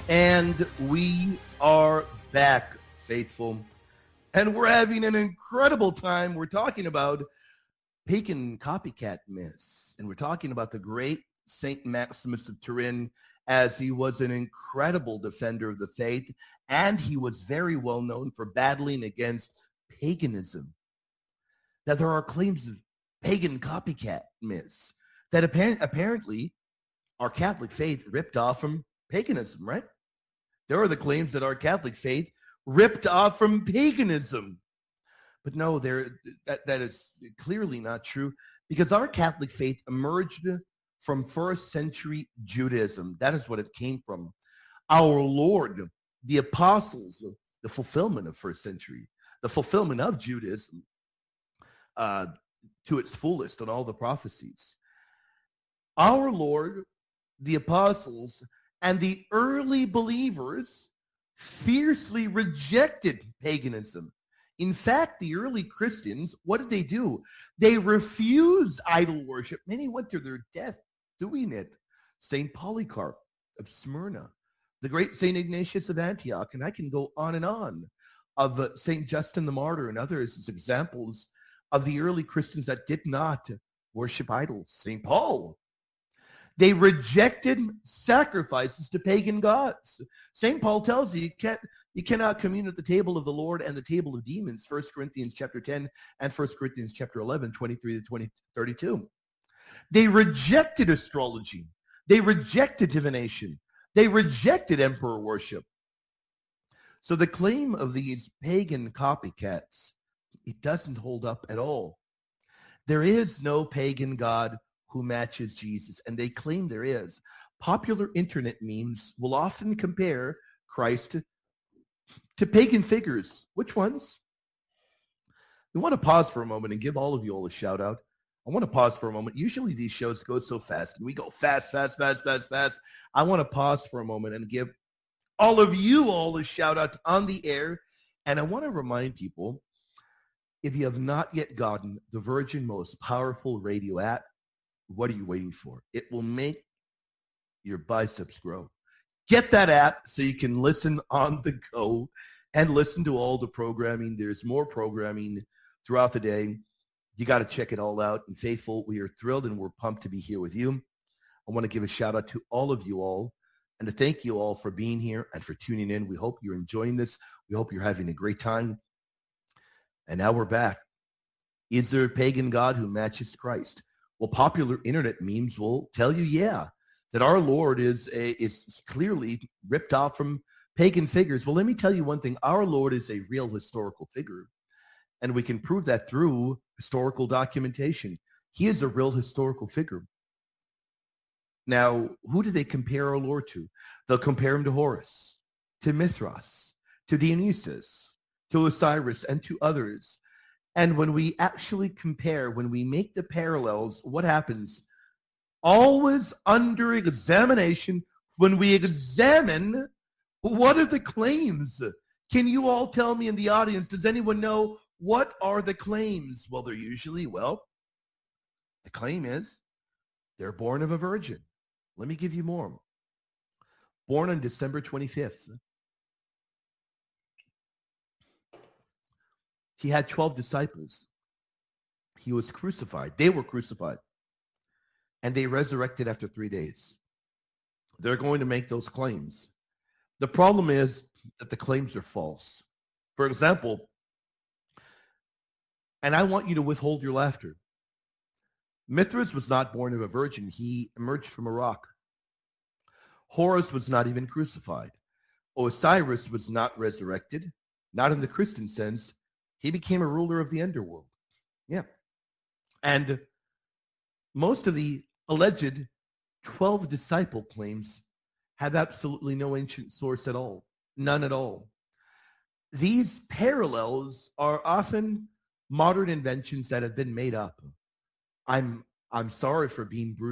And we are back, faithful. And we're having an incredible time. We're talking about pagan copycat myths. And we're talking about the great Saint Maximus of Turin, as he was an incredible defender of the faith. And he was very well known for battling against paganism. That there are claims of pagan copycat myths that apparently our Catholic faith ripped off from paganism, right? There are the claims that our Catholic faith ripped off from paganism. But no, that is clearly not true, because our Catholic faith emerged from first century Judaism. That is what it came from. Our Lord, the apostles, the fulfillment of first century, the fulfillment of Judaism to its fullest on all the prophecies. Our Lord, the apostles, and the early believers fiercely rejected paganism. In fact, the early Christians, what did they do? They refused idol worship. Many went to their death doing it. St. Polycarp of Smyrna, the great St. Ignatius of Antioch, and I can go on, of St. Justin the Martyr and others as examples of the early Christians that did not worship idols. St. Paul. They rejected sacrifices to pagan gods. St. Paul tells you you cannot commune at the table of the Lord and the table of demons, 1 Corinthians chapter 10 and 1 Corinthians chapter 11, 23 to 32. They rejected astrology. They rejected divination. They rejected emperor worship. So the claim of these pagan copycats, it doesn't hold up at all. There is no pagan god who matches Jesus, and they claim there is. Popular internet memes will often compare Christ to pagan figures. Which ones? We want to pause for a moment and give all of you all a shout out. I want to pause for a moment. Usually these shows go so fast, and we go fast. I want to pause for a moment and give all of you all a shout out on the air. And I want to remind people, if you have not yet gotten the Virgin Most Powerful Radio app, what are you waiting for? It will make your biceps grow. Get that app so you can listen on the go and listen to all the programming. There's more programming throughout the day. You got to check it all out. And faithful, we are thrilled and we're pumped to be here with you. I want to give a shout out to all of you all and to thank you all for being here and for tuning in. We hope you're enjoying this. We hope you're having a great time. And now we're back. Is there a pagan god who matches Christ? Well, popular internet memes will tell you, that our Lord is clearly ripped off from pagan figures. Well, let me tell you one thing. Our Lord is a real historical figure, and we can prove that through historical documentation. He is a real historical figure. Now, who do they compare our Lord to? They'll compare him to Horus, to Mithras, to Dionysus, to Osiris, and to others. And when we actually compare, when we make the parallels, what happens? Always under examination, when we examine, what are the claims? Can you all tell me in the audience, does anyone know what are the claims? Well, they're usually, the claim is they're born of a virgin. Let me give you more. Born on December 25th. He had 12 disciples. He was crucified. They were crucified. And they resurrected after 3 days. They're going to make those claims. The problem is that the claims are false. For example, and I want you to withhold your laughter. Mithras was not born of a virgin. He emerged from a rock. Horus was not even crucified. Osiris was not resurrected, not in the Christian sense. He became a ruler of the underworld. Yeah. And most of the alleged 12 disciple claims have absolutely no ancient source at all. None at all. These parallels are often modern inventions that have been made up. I'm sorry for being brutal.